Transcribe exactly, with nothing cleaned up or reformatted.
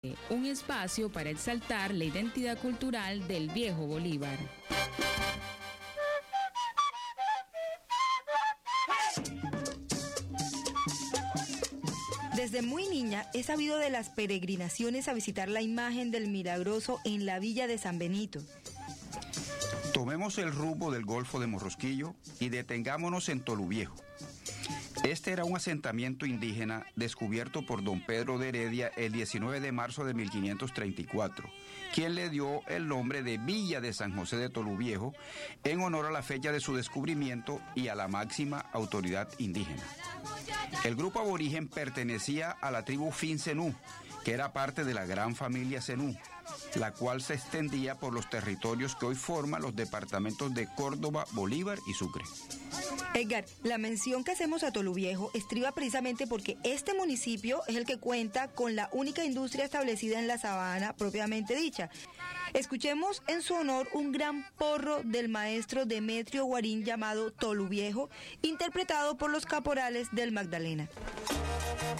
Un espacio para exaltar la identidad cultural del viejo Bolívar. Desde muy niña he sabido de las peregrinaciones a visitar la imagen del Milagroso en la villa de San Benito. Tomemos el rumbo del Golfo de Morrosquillo y detengámonos en Toluviejo. Este era un asentamiento indígena descubierto por don Pedro de Heredia el diecinueve de marzo de mil quinientos treinta y cuatro, quien le dio el nombre de Villa de San José de Toluviejo en honor a la fecha de su descubrimiento y a la máxima autoridad indígena. El grupo aborigen pertenecía a la tribu Fincenú, que era parte de la gran familia Zenú, la cual se extendía por los territorios que hoy forman los departamentos de Córdoba, Bolívar y Sucre. Edgar, la mención que hacemos a Toluviejo estriba precisamente porque este municipio es el que cuenta con la única industria establecida en la sabana propiamente dicha. Escuchemos en su honor un gran porro del maestro Demetrio Guarín llamado Toluviejo, interpretado por los caporales del Magdalena.